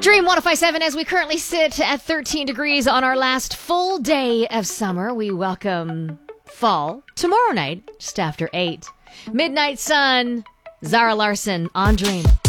Dream 105.7 as we currently sit at 13 degrees on our last full day of summer. We welcome fall tomorrow night, just after 8. Midnight Sun, Zara Larson on Dream.